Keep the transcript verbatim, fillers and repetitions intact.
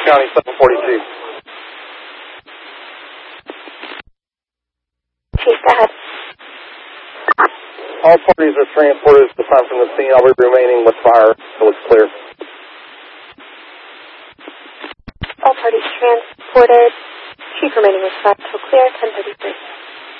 County seven forty-two. Chief, go ahead. All parties are transported to the front from the scene. I'll be remaining with fire until it's clear. All parties transported. Chief remaining with fire until clear, ten thirty-three.